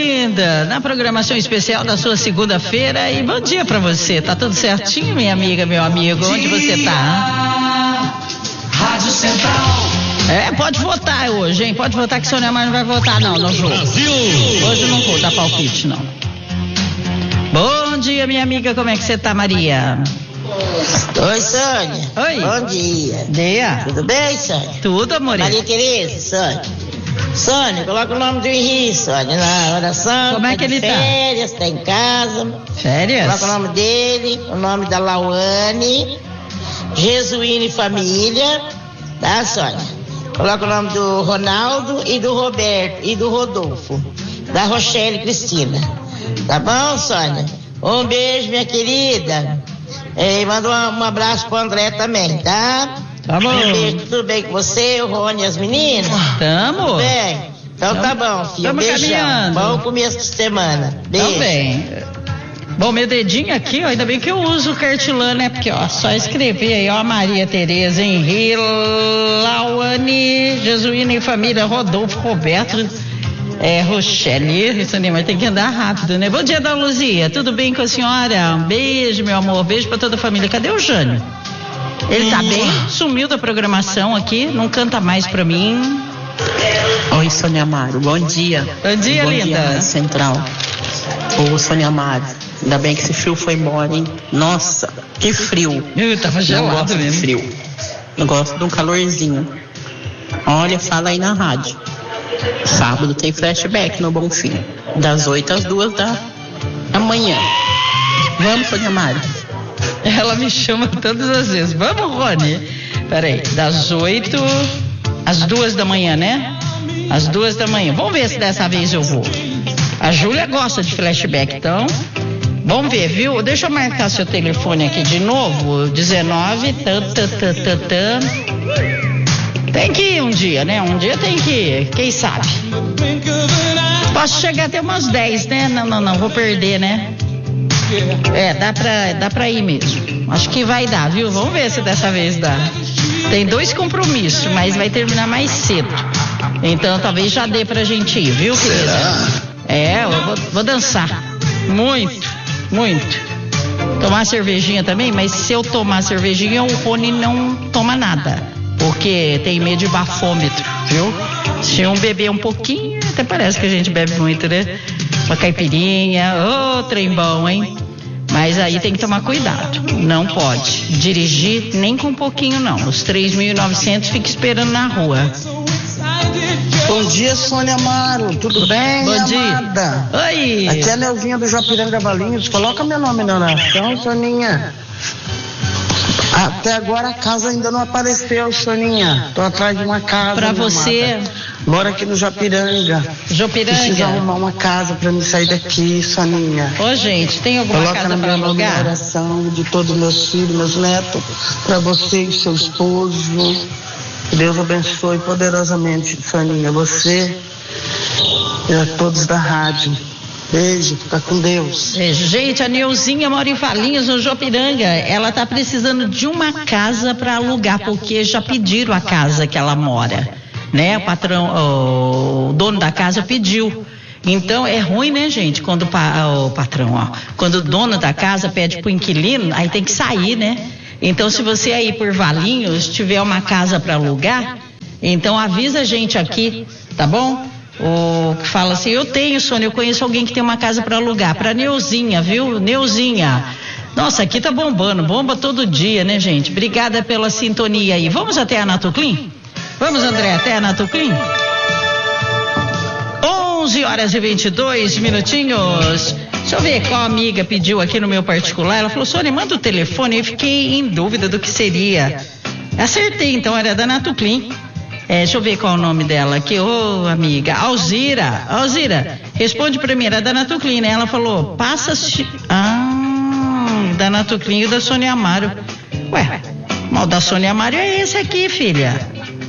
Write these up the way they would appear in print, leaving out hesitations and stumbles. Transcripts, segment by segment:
linda, na programação especial da sua segunda-feira, e bom dia pra você, tá tudo certinho, minha amiga, meu amigo, onde você tá? Rádio Central. Pode votar hoje, hein, pode votar que Sônia Mar não vai votar não no jogo. Brasil. Hoje não vou dar palpite não. Bom dia, minha amiga, como é que você tá, Maria? Oi, Sônia. Oi. Bom dia. Dia. Tudo bem, Sônia? Tudo, amor. Maria Tereza, Sônia. Sônia, coloca o nome do Henrique, Sônia, na oração. Como é que ele tá? Férias, tá em casa. Férias? Coloca o nome dele, o nome da Lauane, Jesuíne Família, tá, Sônia? Coloca o nome do Ronaldo e do Roberto e do Rodolfo, da Rochelle Cristina. Tá bom, Sônia? Um beijo, minha querida. Manda um abraço pro André também, tá? Tá bom. Um beijo, tudo bem com você, o Rony e as meninas? Tamo. Tudo bem? Então tá bom, filho. Tamo Beijão. caminhando. Bom começo de semana. Beijo. Também. Bom, meu dedinho aqui, ó, ainda bem que eu uso o cartilã, né? Porque, ó, só escrever aí, ó, Maria Tereza, Henri, Lauane, Jesuína e Família, Rodolfo, Roberto, Rochelle, isso nem, mas tem que andar rápido, né? Bom dia, Dona Luzia, tudo bem com a senhora? Um beijo, meu amor, beijo pra toda a família. Cadê o Jânio? Ele tá bem? Sumiu da programação aqui, não canta mais pra mim. Oi, Sônia Amaro, bom dia. Bom dia, bom linda. Dia, Central. Ô, Sônia Amaro, ainda bem que esse frio foi embora, hein? Nossa, que frio. Tava gelado gosto mesmo. de frio. Eu gosto de um calorzinho. Olha, fala aí na rádio. Sábado tem flashback no Bonfim, das 8 às 2 da manhã. Vamos, Sônia Amaro. Ela me chama todas as vezes. Vamos, Rony? Peraí, das 8 às 2 da manhã, né? Às 2 da manhã. Vamos ver se dessa vez eu vou. A Júlia gosta de flashback, então. Vamos ver, viu? Deixa eu marcar seu telefone aqui de novo. 19. Tem que ir um dia, né? Um dia tem que ir, quem sabe? Posso chegar até umas 10, né? Não, vou perder, né? Dá pra ir mesmo. Acho que vai dar, viu? Vamos ver se dessa vez dá. Tem 2 compromissos, mas vai terminar mais cedo. Então talvez já dê pra gente ir, viu, querida? Eu vou dançar. Muito. Tomar cervejinha também, mas se eu tomar cervejinha, o Rony não toma nada. Porque tem medo de bafômetro, viu? Se um beber um pouquinho, até parece que a gente bebe muito, né? Uma caipirinha, trem bom, hein? Mas aí tem que tomar cuidado, não pode dirigir nem com um pouquinho não, os 3.900 fica esperando na rua. Bom dia, Sônia Amaro, tudo bem, Bom dia. amada? Oi. Aqui é a Neuzinha do Japiranga Valinhos, coloca meu nome na oração, Soninha. Até agora a casa ainda não apareceu, Soninha. Tô atrás de uma casa. Pra você. Amada. Moro aqui no Japiranga. Preciso arrumar uma casa pra me sair daqui, Soninha. Ô, gente, tem alguma Coloca casa pra na alugar? oração de todos os meus filhos, meus netos, pra você e seu esposo. Que Deus abençoe poderosamente, Soninha, você e a todos da rádio. Beijo, fica com Deus. Gente, a Neuzinha mora em Valinhos, no Jopiranga. Ela tá precisando de uma casa para alugar, porque já pediram a casa que ela mora, né? O dono da casa pediu. Então é ruim, né, gente? Quando o patrão, quando o dono da casa pede pro inquilino, aí tem que sair, né? Então, se você aí por Valinhos tiver uma casa para alugar, então avisa a gente aqui, tá bom? Que fala assim, eu tenho, Sônia, eu conheço alguém que tem uma casa para alugar, pra Neuzinha, viu? Neuzinha. Nossa, aqui tá bombando, bomba todo dia, né, gente? Obrigada pela sintonia aí. Vamos até a Natuclean? Vamos, André, até a Natuclean? 11h22. Deixa eu ver qual amiga pediu aqui no meu particular. Ela falou, Sônia, manda o telefone. Eu fiquei em dúvida do que seria. Acertei, então, era da Natuclean. Deixa eu ver qual é o nome dela aqui, amiga. Alzira, responde pra mim, era da Natuclean, né? Ela falou, da Natuclean e da Sônia Amaro. Ué, mal da Sônia Amaro é esse aqui, filha.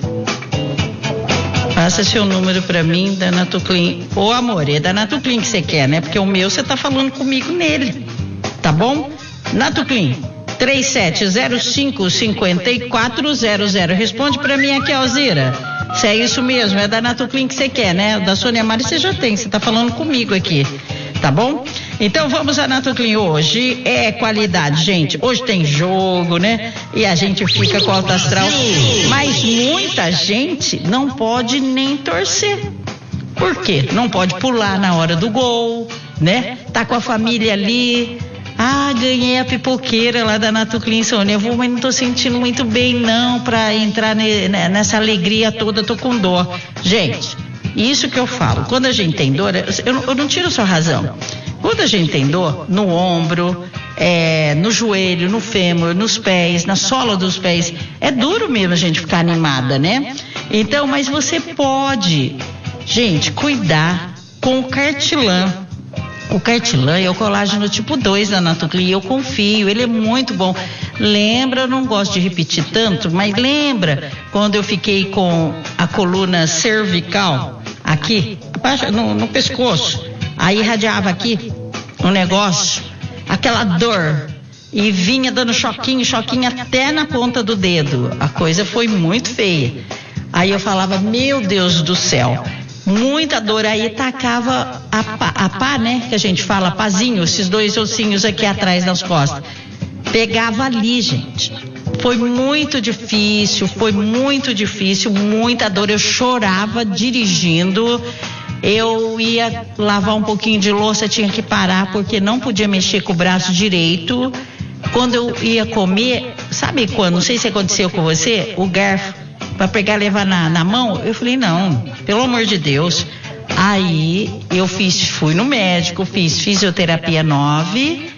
Passa seu número pra mim, da Natuclean. Ô, amor, é da Natuclean que você quer, né? Porque o meu você tá falando comigo nele, tá bom? Natuclean. 3705-5400. Responde pra mim aqui, Alzira. Se é isso mesmo, é da Natoclin que você quer, né? Da Sônia Mari você já tem, você tá falando comigo aqui, tá bom? Então vamos à Natoclin hoje, é qualidade, gente. Hoje tem jogo, né? E a gente fica com alto astral, mas muita gente não pode nem torcer. Por quê? Não pode pular na hora do gol, né? Tá com a família ali. Ah, ganhei a pipoqueira lá da Natoclin, Sônia. Eu vou, mas não tô sentindo muito bem não pra entrar nessa alegria toda, tô com dor. Gente, isso que eu falo, quando a gente tem dor, eu não tiro sua razão. Quando a gente tem dor no ombro, no joelho, no fêmur, nos pés, na sola dos pés, é duro mesmo a gente ficar animada, né? Então, mas você pode, gente, cuidar com o Cartilan. O Cartilan é o colágeno tipo 2 da Natoclin, eu confio, ele é muito bom. Lembra, eu não gosto de repetir tanto, mas lembra quando eu fiquei com a coluna cervical aqui, no pescoço, aí irradiava aqui um negócio, aquela dor, e vinha dando choquinho até na ponta do dedo. A coisa foi muito feia. Aí eu falava, meu Deus do céu, muita dor, aí tacava a pá, né, que a gente fala, pazinho, esses dois ossinhos aqui atrás das costas, pegava ali, gente. Foi muito difícil, muita dor, eu chorava dirigindo, eu ia lavar um pouquinho de louça, tinha que parar porque não podia mexer com o braço direito. Quando eu ia comer, sabe quando, não sei se aconteceu com você, o garfo para pegar e levar na mão, eu falei, não, pelo amor de Deus. Aí eu fui no médico, fiz fisioterapia 9,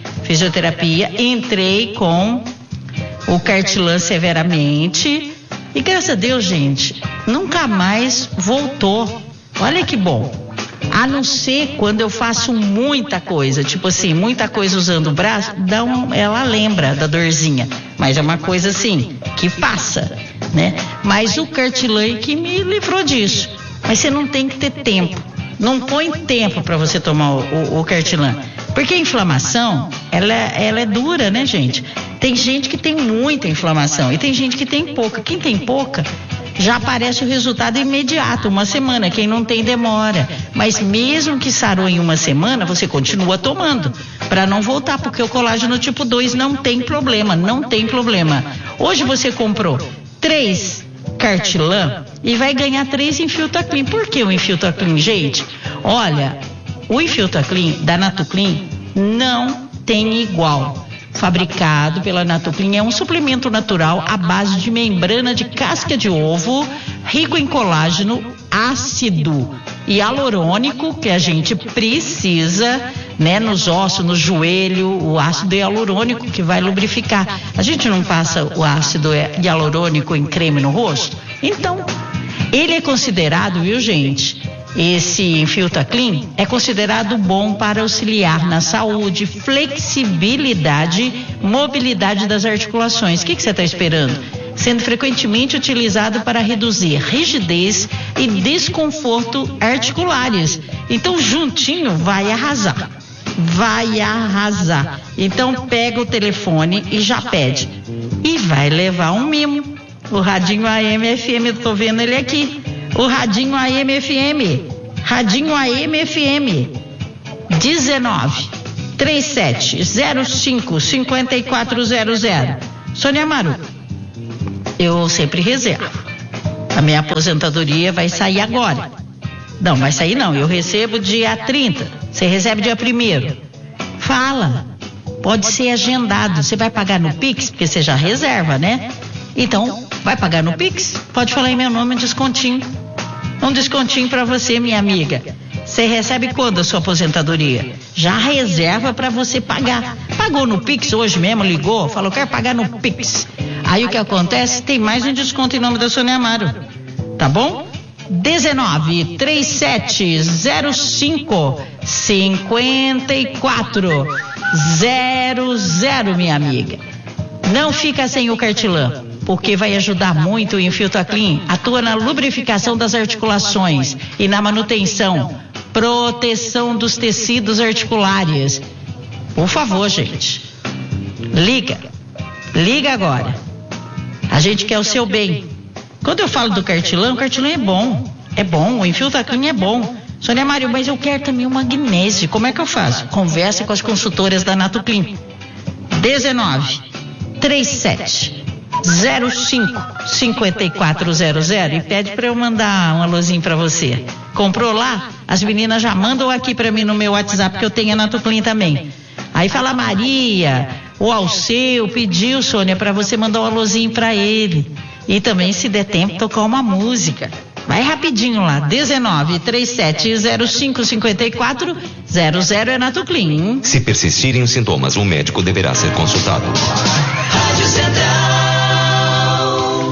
entrei com o Cartilan severamente e graças a Deus, gente, nunca mais voltou. Olha que bom. A não ser quando eu faço muita coisa, tipo assim, muita coisa usando o braço, ela lembra da dorzinha, mas é uma coisa assim, que passa, né? Mas o Cartilan que me livrou disso. Mas você não tem que ter tempo. Não põe tempo para você tomar o Cartilan. Porque a inflamação, ela é dura, né, gente? Tem gente que tem muita inflamação e tem gente que tem pouca. Quem tem pouca, já aparece o resultado imediato, uma semana. Quem não tem, demora. Mas mesmo que sarou em uma semana, você continua tomando para não voltar, porque o colágeno tipo 2 não tem problema. Hoje você comprou 3 Cartilan e vai ganhar 3 Infiltaclin. Por que o Infiltaclin, gente? Olha, o Infiltaclin da Natoclin não tem igual. Fabricado pela Natoclin, é um suplemento natural à base de membrana de casca de ovo, rico em colágeno, ácido e hialurônico, que a gente precisa, né, nos ossos, no joelho, o ácido hialurônico que vai lubrificar. A gente não passa o ácido hialurônico em creme no rosto? Então, ele é considerado, viu, gente? Esse Infiltaclin é considerado bom para auxiliar na saúde, flexibilidade, mobilidade das articulações. O que você está esperando? Sendo frequentemente utilizado para reduzir rigidez e desconforto articulares. Então, juntinho, vai arrasar. Então, pega o telefone e já pede. E vai levar um mimo. O radinho AM FM, eu tô vendo ele aqui. O radinho AM FM 19 37 05 5400. Sônia Maru, eu sempre reservo. A minha aposentadoria vai sair agora. Não, vai sair não, eu recebo dia 30. Você recebe dia 1º. Fala, pode ser agendado. Você vai pagar no Pix, porque você já reserva, né? Então, vai pagar no Pix? Pode falar em meu nome, um descontinho para você, minha amiga. Você recebe quando a sua aposentadoria? Já reserva para você pagar. Pagou no Pix hoje mesmo, ligou, falou, quero pagar no Pix. Aí o que acontece? Tem mais um desconto em nome da Sônia Amaro. Tá bom? 19 37 05 5400, minha amiga. Não fica sem o Cartilan, porque vai ajudar muito. O Infiltaclin atua na lubrificação das articulações e na manutenção, proteção dos tecidos articulares. Por favor, gente, liga agora. A gente quer o seu bem. Quando eu falo do cartilã, o cartilã é bom. É bom, o Infiltaclin é bom. Sônia Mário, mas eu quero também o magnésio. Como é que eu faço? Converse com as consultoras da Natoclin. 19-37-05-5400 e pede para eu mandar um alôzinho para você. Comprou lá? As meninas já mandam aqui para mim no meu WhatsApp, que eu tenho a Natoclin também. Aí fala Maria, o Alceu pediu, Sônia, para você mandar um alôzinho para ele. E também, se der tempo, tocar uma música. Vai rapidinho lá, 19-37-05-5400 é Natoclin. Se persistirem os sintomas, o médico deverá ser consultado. Rádio Central.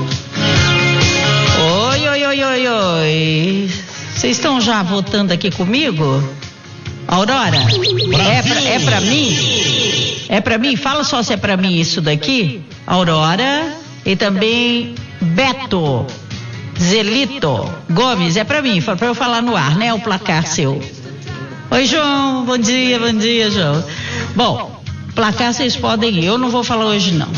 Oi. Vocês estão já votando aqui comigo? Aurora? É pra mim? É pra mim? Fala só se é pra mim isso daqui. Aurora e também Beto. Zelito Gomes, é pra mim, pra eu falar no ar, né? O placar seu. Oi, João, bom dia, João. Bom, placar vocês podem ir, eu não vou falar hoje não.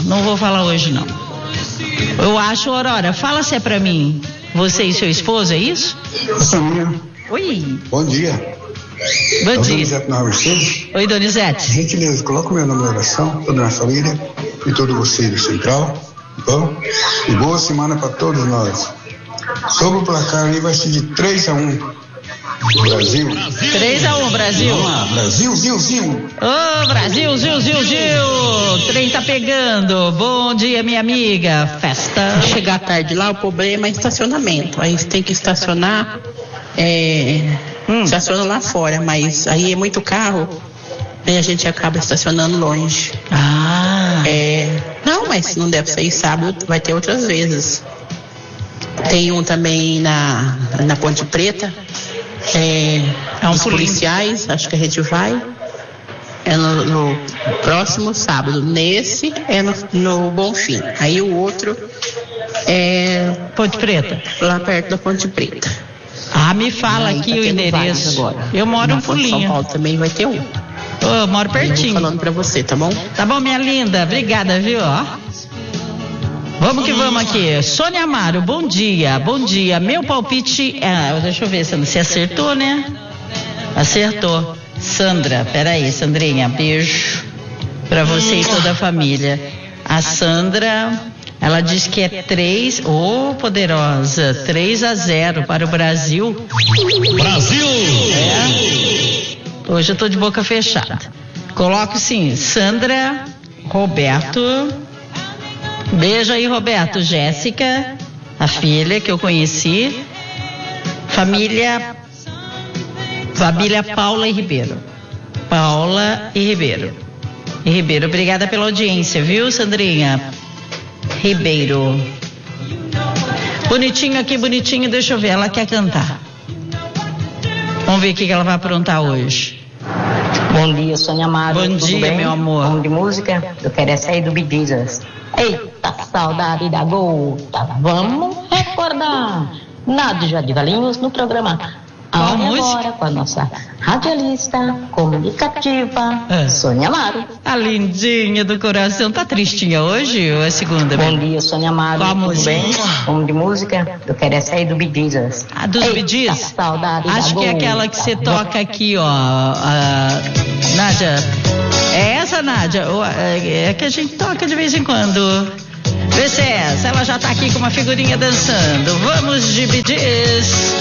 Eu acho, Aurora, fala se é pra mim, você e seu esposo, é isso? Oi. Bom dia. Bom dia. Donizete na Mercedes. Oi, Donizete. Gentileza, coloca o meu nome na oração, toda a minha família e todo você do Central. Bom? E boa semana para todos nós. Sobre o placar aí vai ser de 3-1 Brasil. 3-1 Brasil. Vamos lá, Brasil, Zil. Ô, Brasil, Zil. O trem tá pegando. Bom dia, minha amiga. Festa. Chegar tarde lá, o problema é estacionamento. Aí você tem que estacionar, estaciona lá fora, mas aí é muito carro, aí a gente acaba estacionando longe. Não, mas não deve sair sábado, vai ter outras vezes. Tem um também na Ponte Preta, os policiais, acho que a gente vai, é no próximo sábado. Nesse é no Bonfim. Aí o outro é Ponte Preta, lá perto da Ponte Preta. Me fala aí, aqui tá o endereço agora. Eu moro em Pulinha. São Paulo também vai ter um. Eu moro pertinho. Eu falando pra você, tá bom? Tá bom, minha linda, obrigada, viu? Vamos que vamos aqui. Sônia Amaro, bom dia. Meu palpite deixa eu ver se você acertou, né? Acertou. Sandra, peraí, Sandrinha, beijo pra você e toda a família. A Sandra, ela diz que é 3, poderosa, 3-0 para o Brasil. Brasil! Hoje eu tô de boca fechada. Coloco sim, Sandra, Roberto. Beijo aí, Roberto. Jéssica, a filha que eu conheci. Família Paula e Ribeiro. Obrigada pela audiência, viu, Sandrinha? Ribeiro. Bonitinho aqui, deixa eu ver, ela quer cantar. Vamos ver o que ela vai aprontar hoje. Bom dia, Sônia Amaro. Bom dia, bem? meu amor. Vamos de música? Eu quero essa aí do Bee Gees. Eita, saudade da gota. Vamos recordar. Nádia de Valinhos no programa Qual música? Agora com a nossa radialista comunicativa, Sônia Amaro. A lindinha do coração. Tá tristinha hoje ou é segunda? Bom dia, Sônia Amaro. Qual tudo música? bem? Vamos de música? Eu quero essa aí do Bee Gees. A dos Bee Gees? Saudade Acho da que é gota. aquela que você toca aqui, ó. Nádia. É essa, Nádia? É que a gente toca de vez em quando. Vê se é essa. Ela já tá aqui com uma figurinha dançando. Vamos de Bee Gees.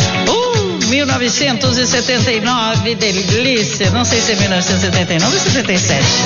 1979, delícia. Não sei se é 1979 ou 77.